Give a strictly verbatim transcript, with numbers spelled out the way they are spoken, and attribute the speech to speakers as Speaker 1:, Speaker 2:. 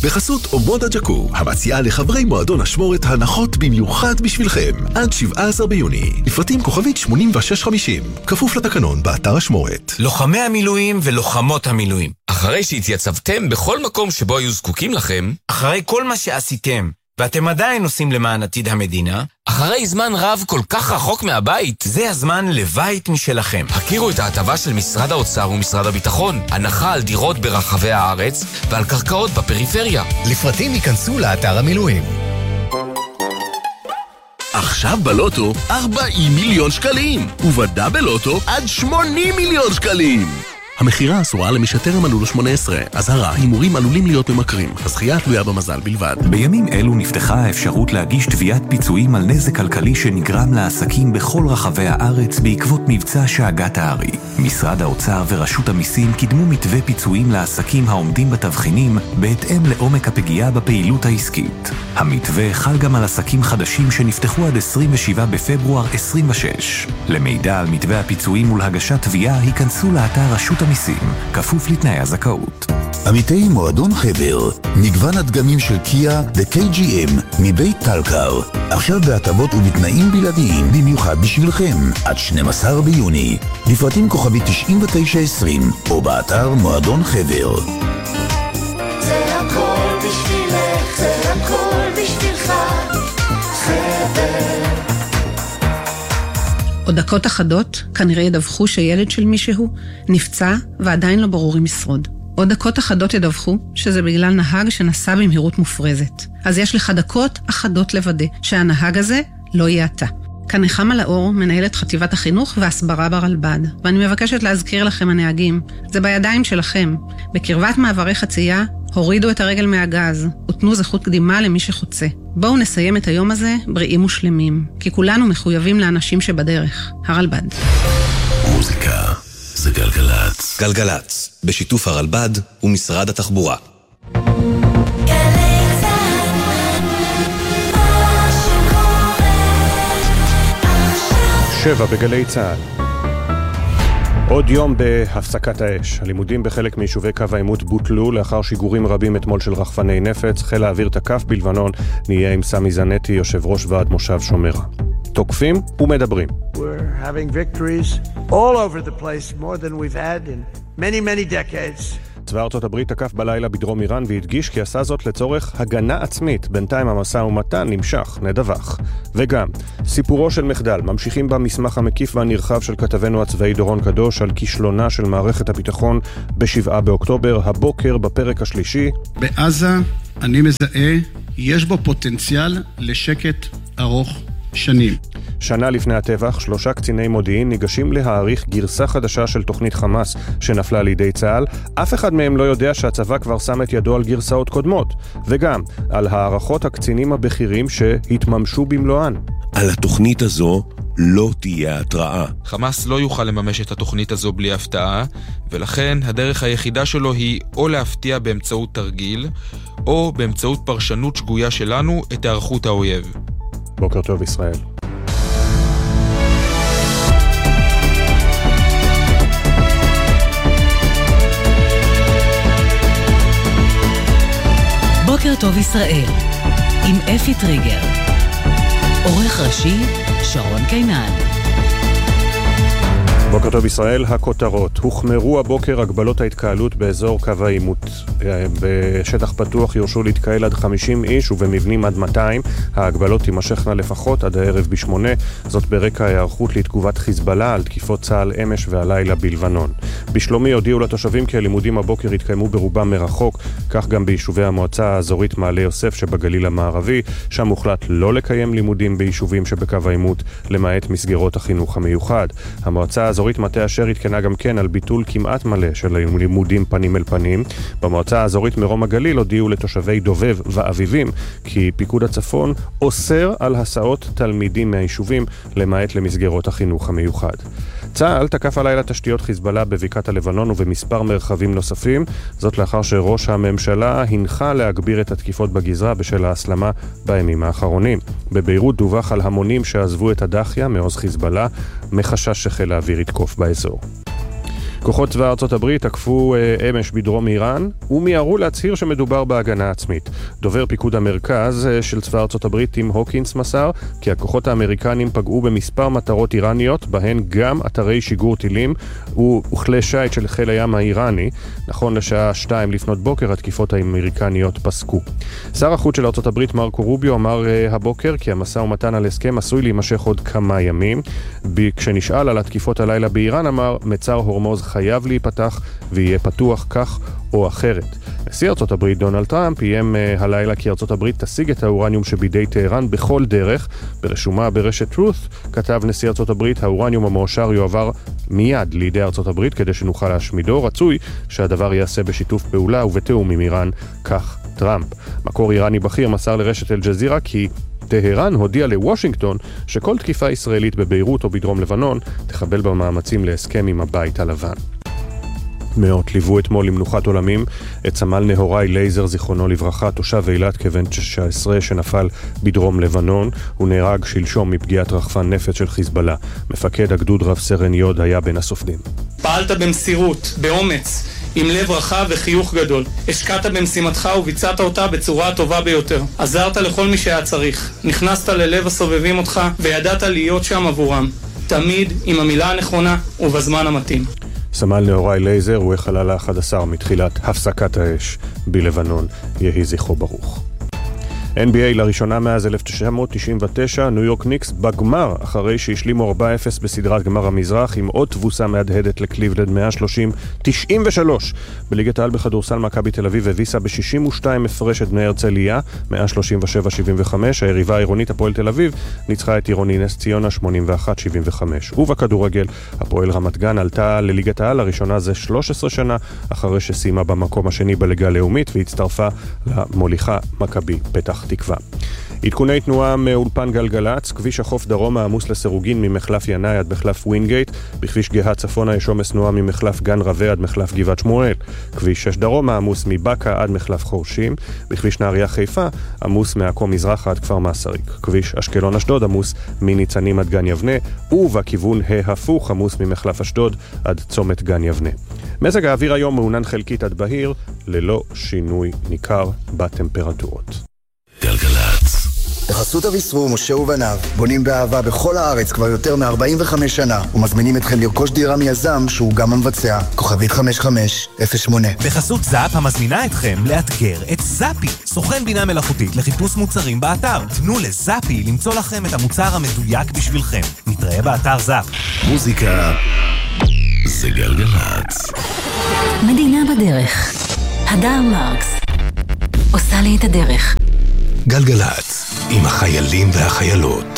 Speaker 1: בחסות אומודה ג'קו, המציעה לחברי מועדון אשמורת הנחות במיוחד בשבילכם, עד שבעה עשר ביוני. לפרטים כוכבית שמונים ושש חמישים, כפוף לתקנון באתר אשמורת.
Speaker 2: לוחמי המילואים ולוחמות המילואים, אחרי שהתייצבתם בכל מקום שבו היו זקוקים לכם, אחרי כל מה שעשיתם, ואתם עדיין עושים למען עתיד המדינה, אחרי זמן רב כל כך רחוק מהבית, זה הזמן לבית משלכם. הכירו את ההטבה של משרד האוצר ומשרד הביטחון, הנחה על דירות ברחבי הארץ ועל קרקעות בפריפריה.
Speaker 3: לפרטים ייכנסו לאתר המילואים.
Speaker 1: עכשיו בלוטו ארבעים מיליון שקלים, ובדאבל לוטו עד שמונים מיליון שקלים. המחירה אסורה למי שטרם מלאו לו שמונה עשרה. אזהרה, הימורים עלולים להיות ממכרים. הזכייה תלויה במזל בלבד.
Speaker 4: בימים אלו נפתחה האפשרות להגיש תביעת פיצויים על נזק כלכלי שנגרם לעסקים בכל רחבי הארץ בעקבות מבצע שאגת הארי. משרד האוצר ורשות המיסים קידמו מתווה פיצויים לעסקים העומדים בתבחינים בהתאם לעומק הפגיעה בפעילות העסקית. המתווה חל גם על עסקים חדשים שנפתחו עד עשרים ושבעה בפברואר עשרים ושש. למידע על מתווה הפיצויים ולהגשת תביעה היכנסו לאתר רשות המיסים, כפוף לתנאי הזכאות.
Speaker 5: עמיתי מועדון חבר, מגוון הדגמים של קיה ו-קיי ג'י אם מבית טלקר, עכשיו בהטבות ובתנאים בלעדיים במיוחד בשבילכם, עד שנים עשר ביוני. לפרטים כוכבי תשעים ותשע עשרים, או באתר מועדון חבר.
Speaker 6: זה הכל בשבילך, זה הכל בשבילך, חבר.
Speaker 7: עוד דקות אחדות כנראה ידווחו שילד של מישהו נפצע ועדיין לא ברור אם ישרוד. עוד דקות אחדות ידווחו שזה בגלל נהג שנסע במהירות מופרזת. אז יש לך דקות אחדות לוודא שהנהג הזה לא יהיה אתה. כאן נחמה לאור, מנהלת חטיבת החינוך והסברה ברלב"ד, ואני מבקשת להזכיר לכם הנהגים, זה בידיים שלכם. בקרבת מעברי חצייה, הורידו את הרגל מהגז, ותנו זכות קדימה למי שחוצה. בואו נסיים את היום הזה בריאים ושלמים, כי כולנו מחויבים לאנשים שבדרך. הרלב"ד.
Speaker 1: מוזיקה זה גלגלץ.
Speaker 2: גלגלץ, בשיתוף הרלב"ד ומשרד התחבורה.
Speaker 8: שבע בגלי צהל. עוד יום בהפסקת האש. הלימודים בחלק מיישובי קו העימות בוטלו לאחר שיגורים רבים אתמול של רחפני נפץ. חיל האוויר תקף בלבנון. נהיה עם סמי זנטי, יושב ראש ועד מושב שומרה. תוקפים ומדברים.
Speaker 9: We're having victories all over the place, more than we've had in many many decades.
Speaker 8: צבא ארצות הברית תקף בלילה בדרום איראן והדגיש כי עשה זאת לצורך הגנה עצמית. בינתיים המשא ומתן נמשך, נדווח. וגם, סיפורו של מחדל, ממשיכים במסמך המקיף והנרחב של כתבנו הצבאי דורון קדוש על כישלונה של מערכת הביטחון בשבעה באוקטובר, הבוקר בפרק השלישי.
Speaker 10: בעזה אני מזהה, יש בו פוטנציאל לשקט ארוך שנים.
Speaker 8: שנה לפני הטבח, שלושה קציני מודיעין ניגשים להעריך גרסה חדשה של תוכנית חמאס שנפלה לידי צה"ל. אף אחד מהם לא יודע שהצבא כבר שם את ידו על גרסאות קודמות. וגם על הערכות הקצינים הבכירים שהתממשו במלואן.
Speaker 11: על התוכנית הזו לא תהיה התראה.
Speaker 12: חמאס לא יוכל לממש את התוכנית הזו בלי הפתעה, ולכן הדרך היחידה שלו היא או להפתיע באמצעות תרגיל, או באמצעות פרשנות שגויה שלנו את הערכות האויב.
Speaker 8: בוקר טוב ישראל.
Speaker 13: בוקר טוב ישראל, עם אפי טריגר. עורך ראשי, שרון קינן.
Speaker 8: בוקר טוב ישראל, הכותרות. הוחמרו הבוקר הגבלות ההתקהלות באזור קו העימות. בשטח פתוח יורשו להתקהל עד חמישים איש ובמבנים עד מאתיים. ההגבלות תימשכנה לפחות עד הערב בשמונה. זאת ברקע ההיערכות לתגובת חיזבאללה על תקיפות צה"ל אמש והלילה בלבנון. בשלומי הודיעו לתושבים כי הלימודים הבוקר התקיימו ברובם מרחוק, כך גם ביישובי המועצה האזורית מעלה יוסף שבגליל המערבי. שם הוחלט לא לקיים לימודים ביישובים שבקו העימות, למעט מסגרות החינוך המיוחד. המועצה האזורית מטה אשר התקנה גם כן על ביטול כמעט מלא של לימודים פנים אל פנים. במועצה האזורית מרום הגליל הודיעו לתושבי דובב ואביבים כי פיקוד הצפון אוסר על הסעות תלמידים מהיישובים, למעט למסגרות החינוך המיוחד. צה"ל תקף הלילה תשתיות חיזבאללה בבקעת הלבנון ובמספר מרחבים נוספים, זאת לאחר שראש הממשלה הנחה להגביר את התקיפות בגזרה בשל ההסלמה בימים האחרונים. בביירות דווח על המונים שעזבו את הדחיה מעוז חיזבאללה, מחשש שחיל האוויר יתקוף באזור. כוחות צבא ארצות הברית תקפו אה, אמש בדרום איראן ומיהרו להצהיר שמדובר בהגנה עצמית. דובר פיקוד המרכז אה, של צבא ארצות הברית טים הוקינס מסר כי הכוחות האמריקנים פגעו במספר מטרות איראניות, בהן גם אתרי שיגור טילים וכלי שייט של חיל הים האיראני. נכון לשעה שתיים לפנות בוקר התקיפות האמריקניות פסקו. שר החוץ של ארצות הברית מרקו רוביו אמר אה, הבוקר כי המשא ומתן על הסכם עשוי להימשך עוד כמה ימים. כשנשאל על התקיפות הלילה באיראן אמר מצר הורמוז חייב להיפתח ויהיה פתוח כך או אחרת. נשיא ארצות הברית דונלד טראמפ איים uh, הלילה כי ארצות הברית תשיג את האורניום שבידי טהרן בכל דרך. ברשומה ברשת truth כתב נשיא ארצות הברית האורניום המועשר יועבר מיד לידי ארצות הברית כדי שנוכל להשמידו. רצוי שהדבר יעשה בשיתוף פעולה ובתיאום עם איראן, כך טראמפ. מקור איראני בכיר מסר לרשת אל-ג'זירה כי טהרן הודיע לוושינגטון שכל תקיפה ישראלית בביירות או בדרום לבנון תחבל במאמצים להסכם עם הבית הלבן. מאות ליוו אתמול למנוחת עולמים את סמל נהוראי לייזר זיכרונו לברכה, תושב אילת כבן תשע עשרה שנפל בדרום לבנון. הוא נהרג שלשום מפגיעת רחפן נפץ של חיזבאללה. מפקד הגדוד רב סרן יוד היה בין הסופדים.
Speaker 14: פעלת במסירות, באומץ, עם לב רחב וחיוך גדול. השקעת במשימתך וביצעת אותה בצורה הטובה ביותר. עזרת לכל מי שהיה צריך. נכנסת ללב הסובבים אותך וידעת להיות שם עבורם. תמיד עם המילה הנכונה ובזמן המתאים.
Speaker 8: סמל נהוראי לייזר הוא החלל ה-אחד עשר מתחילת הפסקת האש בלבנון. יהי זכרו ברוך. אן בי איי לראשונה מאז אלף תשע מאות תשעים ותשע, ניו יורק ניקס בגמר אחרי שהשלימו ארבע אפס בסדרת גמר המזרח עם עוד תבוסה מהדהדת לקליבלנד מאה שלושים תשעים ושלוש. בליגת העל בכדורסל מכבי תל אביב הביסה ב-שישים ושתיים הפרש את בני הרצליה מאה שלושים ושבע שבעים וחמש. היריבה העירונית הפועל תל אביב ניצחה את עירוני נס ציונה שמונים ואחת שבעים וחמש. ובכדורגל הפועל רמת גן עלתה לליגת העל לראשונה זה שלוש עשרה שנה אחרי שסיימה במקום השני בליגה הלאומית והצטרפה למוליכה מכבי פתח תקווה. עדכוני תנועה מאולפן גלגלץ. כביש החוף דרומה עמוס לסירוגין ממחלף ינאי עד מחלף ווינגייט. בכביש גאה צפונה יש עומס תנועה ממחלף גן רווה עד מחלף גבעת שמואל. כביש שש דרומה עמוס מבקה עד מחלף חורשים. בכביש נהריה חיפה עמוס מעכו מזרחה עד כפר מסריק. כביש אשקלון אשדוד עמוס מניצנים עד גן יבנה, ובכיוון ההפוך עמוס ממחלף אשדוד עד צומת גן יבנה. מזג האוויר היום מעונן חלקית עד בהיר ללא שינוי ניכר בטמפרטורות.
Speaker 15: גלגלץ. בחסות אביסרו, משה ובניו, בונים באהבה בכל הארץ כבר יותר מ-ארבעים וחמש שנה, ומזמינים אתכם לרכוש דירה מיזם שהוא גם המבצע. כוכבית חמש חמש אפס שמונה.
Speaker 16: בחסות זאפ המזמינה אתכם לאתגר את זאפי, סוכן בינה מלאכותית לחיפוש מוצרים באתר. תנו לזאפי למצוא לכם את המוצר המדויק בשבילכם. נתראה באתר זאפ.
Speaker 11: מוזיקה זה גלגלץ.
Speaker 13: מדינה בדרך. הדר מרקס עושה לי את הדרך.
Speaker 11: גלגלץ, עם החיילים והחיילות.